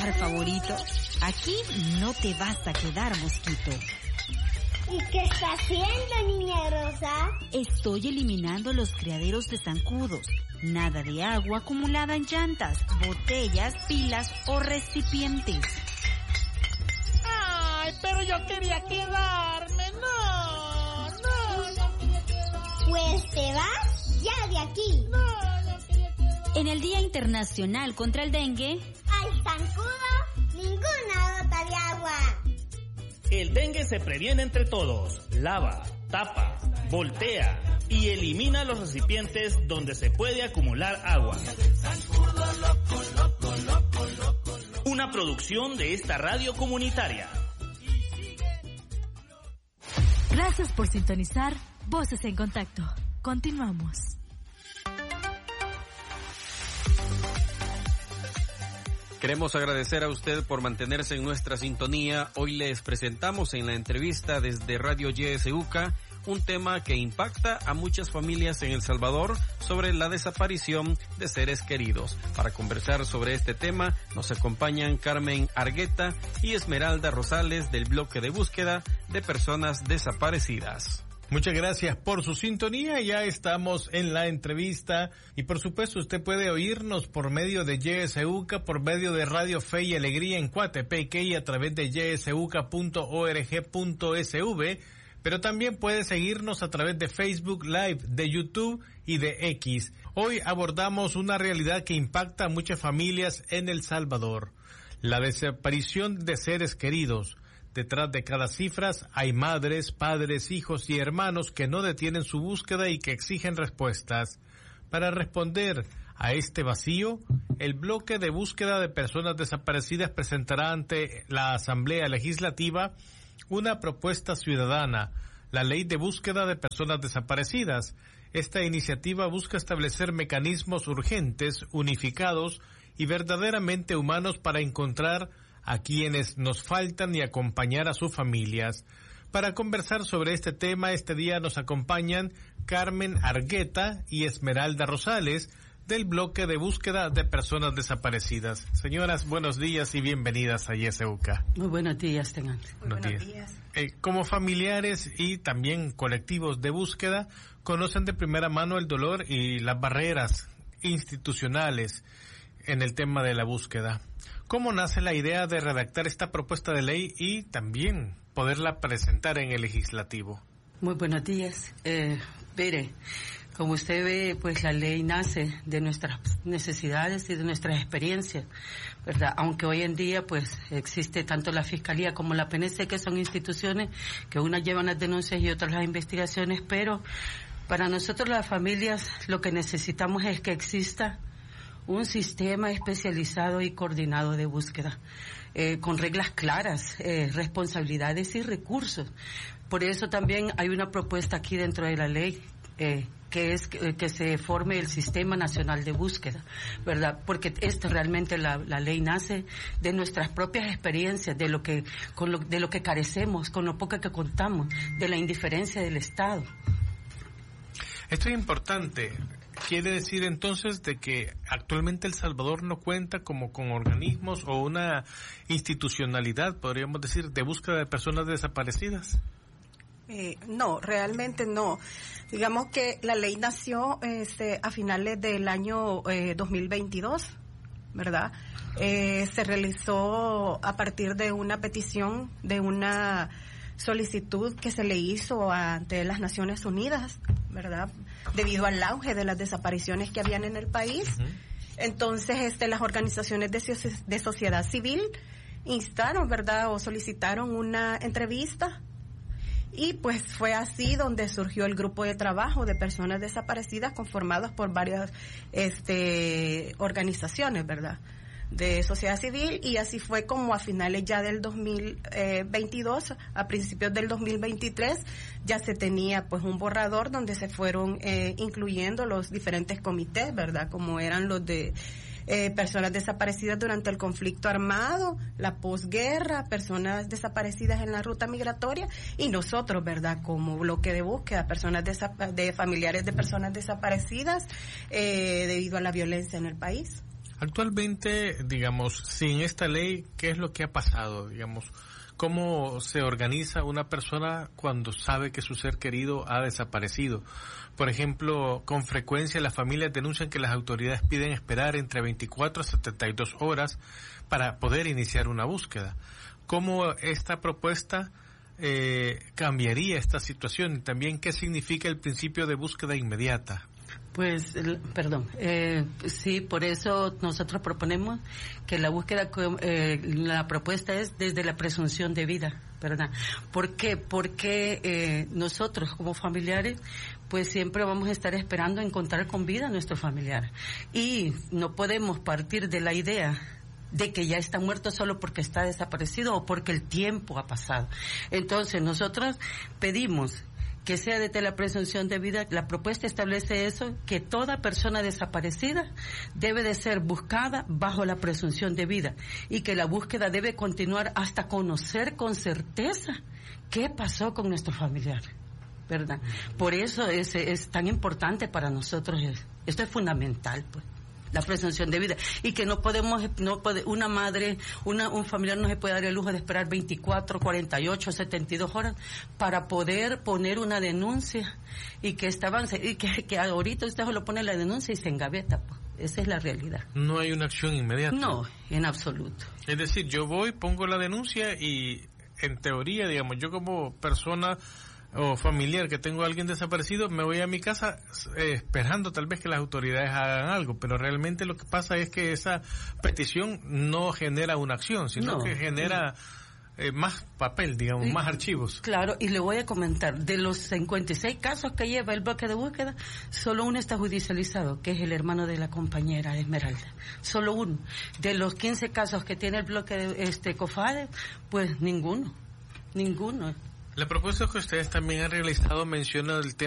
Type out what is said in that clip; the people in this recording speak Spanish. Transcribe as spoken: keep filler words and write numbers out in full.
lugar favorito. Aquí no te vas a quedar, mosquito. ¿Y qué está haciendo, niña Rosa? Estoy eliminando los criaderos de zancudos. Nada de agua acumulada en llantas, botellas, pilas o recipientes. Ay, pero yo quería quedarme. No, no, yo quería quedarme. Pues te vas ya de aquí. No, yo quería quedarme. En el Día Internacional contra el Dengue, al zancudo, ninguna gota de agua. El dengue se previene entre todos. Lava, tapa, voltea y elimina los recipientes donde se puede acumular agua. Una producción de esta radio comunitaria. Gracias por sintonizar Voces en Contacto. Continuamos. Queremos agradecer a usted por mantenerse en nuestra sintonía. Hoy les presentamos en la entrevista desde Radio Y S U C A un tema que impacta a muchas familias en El Salvador sobre la desaparición de seres queridos. Para conversar sobre este tema nos acompañan Carmen Argueta y Esmeralda Rosales del bloque de búsqueda de personas desaparecidas. Muchas gracias por su sintonía. Ya estamos en la entrevista y por supuesto usted puede oírnos por medio de Y S U C A, por medio de Radio Fe y Alegría en Coatepeque y a través de y s u c a punto org punto s v, pero también puede seguirnos a través de Facebook Live, de YouTube y de X. Hoy abordamos una realidad que impacta a muchas familias en El Salvador: la desaparición de seres queridos. Detrás de cada cifra hay madres, padres, hijos y hermanos que no detienen su búsqueda y que exigen respuestas. Para responder a este vacío, el bloque de búsqueda de personas desaparecidas presentará ante la Asamblea Legislativa una propuesta ciudadana, la Ley de Búsqueda de Personas Desaparecidas. Esta iniciativa busca establecer mecanismos urgentes, unificados y verdaderamente humanos para encontrar a quienes nos faltan y acompañar a sus familias. Para conversar sobre este tema, este día nos acompañan Carmen Argueta y Esmeralda Rosales del bloque de búsqueda de personas desaparecidas. Señoras, buenos días y bienvenidas a Y S U C A. Muy buenos días, tengan. Muy buenos días. días. Eh, como familiares y también colectivos de búsqueda, conocen de primera mano el dolor y las barreras institucionales en el tema de la búsqueda. ¿Cómo nace la idea de redactar esta propuesta de ley y también poderla presentar en el legislativo? Muy buenos días. Eh, mire, como usted ve, pues la ley nace de nuestras necesidades y de nuestras experiencias, ¿verdad? Aunque hoy en día, pues, existe tanto la Fiscalía como la P N C, que son instituciones que unas llevan las denuncias y otras las investigaciones, pero para nosotros las familias lo que necesitamos es que exista un sistema especializado y coordinado de búsqueda, eh, con reglas claras, eh, responsabilidades y recursos. Por eso también hay una propuesta aquí dentro de la ley, eh, que es que, que se forme el Sistema Nacional de Búsqueda, ¿verdad? Porque esto realmente la, la ley nace de nuestras propias experiencias, de lo que, con lo, de lo que carecemos, con lo poco que contamos, de la indiferencia del Estado. Esto es importante. Quiere decir entonces de que actualmente El Salvador no cuenta como con organismos o una institucionalidad, podríamos decir, de búsqueda de personas desaparecidas. Eh, no, realmente no. Digamos que la ley nació este, a finales del año eh, dos mil veintidós, ¿verdad? Eh, se realizó a partir de una petición, de una solicitud que se le hizo ante las Naciones Unidas, ¿verdad? Debido al auge de las desapariciones que habían en el país. Uh-huh. Entonces, este, las organizaciones de, de sociedad civil instaron, ¿verdad? O solicitaron una entrevista. Y pues fue así donde surgió el grupo de trabajo de personas desaparecidas conformados por varias, este, organizaciones, ¿verdad? De sociedad civil, y así fue como a finales ya del dos mil veintidós, a principios del dos mil veintitrés, ya se tenía pues un borrador donde se fueron eh, incluyendo los diferentes comités, ¿verdad? Como eran los de eh, personas desaparecidas durante el conflicto armado, la posguerra, personas desaparecidas en la ruta migratoria, y nosotros, ¿verdad? Como bloque de búsqueda, personas de familiares de personas desaparecidas eh, debido a la violencia en el país. Actualmente, digamos, sin esta ley, ¿qué es lo que ha pasado? Digamos, ¿cómo se organiza una persona cuando sabe que su ser querido ha desaparecido? Por ejemplo, con frecuencia las familias denuncian que las autoridades piden esperar entre veinticuatro a setenta y dos horas para poder iniciar una búsqueda. ¿Cómo esta propuesta eh, cambiaría esta situación? Y también, ¿qué significa el principio de búsqueda inmediata? Pues, perdón, eh, sí, por eso nosotros proponemos que la búsqueda, eh, la propuesta es desde la presunción de vida, ¿verdad? ¿Por qué? Porque eh, nosotros como familiares, pues siempre vamos a estar esperando encontrar con vida a nuestro familiar. Y no podemos partir de la idea de que ya está muerto solo porque está desaparecido o porque el tiempo ha pasado. Entonces, nosotros pedimos que sea desde la presunción de vida. La propuesta establece eso, que toda persona desaparecida debe de ser buscada bajo la presunción de vida y que la búsqueda debe continuar hasta conocer con certeza qué pasó con nuestro familiar, ¿verdad? Por eso es, es tan importante para nosotros. Esto es fundamental, pues, la presunción de vida, y que no podemos, no puede, una madre, una, un familiar no se puede dar el lujo de esperar veinticuatro, cuarenta y ocho, setenta y dos horas para poder poner una denuncia, y que estaban, y que, que ahorita usted solo pone la denuncia y se engaveta, pues. Esa es la realidad. No hay una acción inmediata. No, en absoluto. Es decir, yo voy, pongo la denuncia y en teoría, digamos, yo como persona o familiar que tengo a alguien desaparecido, me voy a mi casa eh, esperando tal vez que las autoridades hagan algo, pero realmente lo que pasa es que esa petición no genera una acción, sino no, que genera eh, más papel, digamos, y, más archivos. Claro, y le voy a comentar, de los cincuenta y seis casos que lleva el bloque de búsqueda, solo uno está judicializado, que es el hermano de la compañera Esmeralda, solo uno. De los quince casos que tiene el bloque de este COFADE, pues ninguno, ninguno. La propuesta que ustedes también han realizado menciona el tema